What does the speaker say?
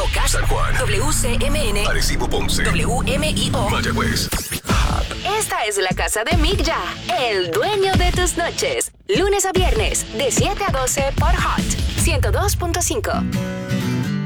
Moca, San Juan, WCMN, Arecibo, Ponce, WMIO, Mayagüez. Esta es la casa de Migya, el dueño de tus noches. Lunes a viernes, de 7 a 12 por Hot 102.5.